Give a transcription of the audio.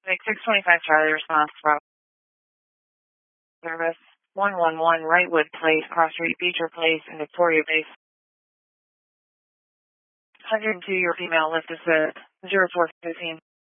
Make 625 Charlie response from service 111 Wrightwood Place, Cross Street, Beecher Place, and Victoria Base. 102, your female lift is at 0415.